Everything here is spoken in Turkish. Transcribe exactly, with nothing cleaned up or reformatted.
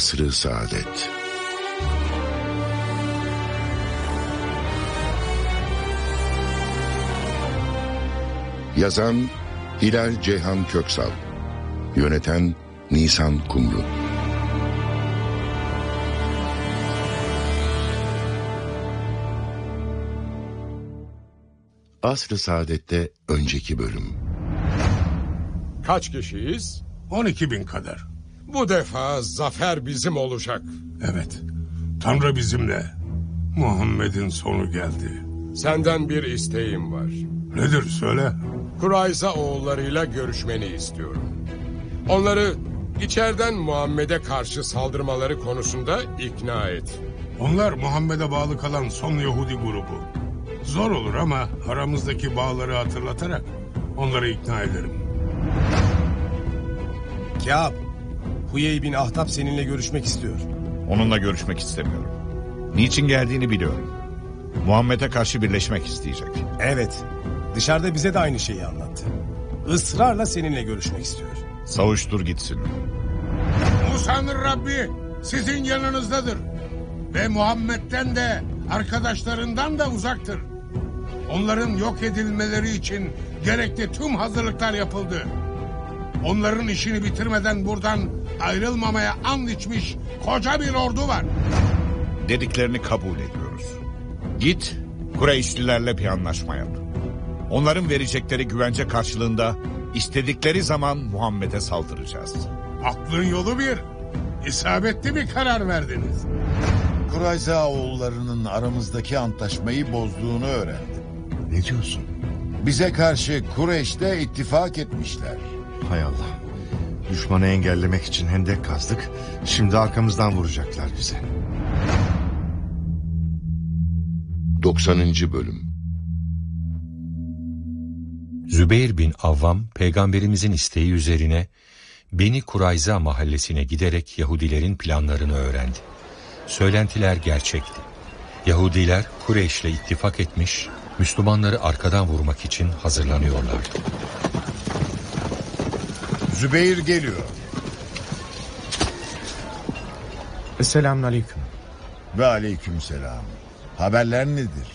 Asr-ı Saadet. Yazan Hilal Ceyhan Köksal, yöneten Nisan Kumru. Asr-ı Saadet'te önceki bölüm. Kaç kişiyiz? on iki bin kadar. Bu defa zafer bizim olacak. Evet. Tanrı bizimle. Muhammed'in sonu geldi. Senden bir isteğim var. Nedir söyle. Kurayza oğullarıyla görüşmeni istiyorum. Onları içeriden Muhammed'e karşı saldırmaları konusunda ikna et. Onlar Muhammed'e bağlı kalan son Yahudi grubu. Zor olur ama aramızdaki bağları hatırlatarak onları ikna ederim. Kâb, Huyey bin Ahtap seninle görüşmek istiyor. Onunla görüşmek istemiyorum. Niçin geldiğini biliyorum. Muhammed'e karşı birleşmek isteyecek. Evet, dışarıda bize de aynı şeyi anlattı. Israrla seninle görüşmek istiyor. Savuştur gitsin. Musa'nın Rabbi sizin yanınızdadır. Ve Muhammed'den de arkadaşlarından da uzaktır. Onların yok edilmeleri için gerekli tüm hazırlıklar yapıldı. Onların işini bitirmeden buradan ayrılmamaya and içmiş koca bir ordu var. Dediklerini kabul ediyoruz. Git Kureyşlilerle bir anlaşma yap. Onların verecekleri güvence karşılığında istedikleri zaman Muhammed'e saldıracağız. Aklın yolu bir. İsabetli bir karar verdiniz. Kurayza oğullarının aramızdaki antlaşmayı bozduğunu öğrendim. Ne diyorsun? Bize karşı Kureyş'te ittifak etmişler. Hay Allah. Düşmanı engellemek için hendek kazdık. Şimdi arkamızdan vuracaklar bize. doksanıncı bölüm. Zübeyir bin Avvam peygamberimizin isteği üzerine Beni Kurayza mahallesine giderek Yahudilerin planlarını öğrendi. Söylentiler gerçekti. Yahudiler Kureyş'le ittifak etmiş, Müslümanları arkadan vurmak için hazırlanıyorlardı. Zübeyir geliyor. Esselamun aleyküm. Ve aleykümselam. Haberler nedir?